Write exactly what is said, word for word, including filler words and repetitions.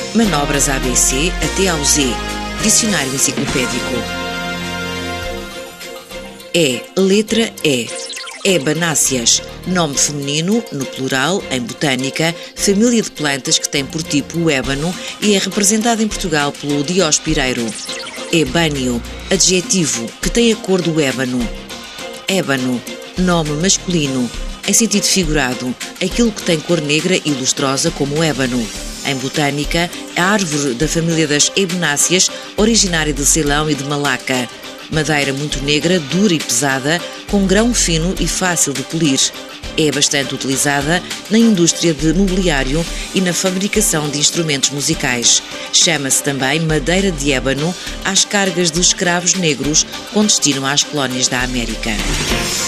Manobras A B C até ao Z. Dicionário enciclopédico. E. Letra E. Ebanáceas. Nome feminino, no plural, em botânica, família de plantas que tem por tipo o ébano e é representada em Portugal pelo diospireiro. Ebânio. Adjetivo, que tem a cor do ébano. Ébano. Nome masculino, em sentido figurado, aquilo que tem cor negra e lustrosa como o ébano. Em botânica, a árvore da família das ebanáceas, originária de Ceilão e de Malaca. Madeira muito negra, dura e pesada, com grão fino e fácil de polir. É bastante utilizada na indústria de mobiliário e na fabricação de instrumentos musicais. Chama-se também madeira de ébano às cargas de escravos negros com destino às colónias da América.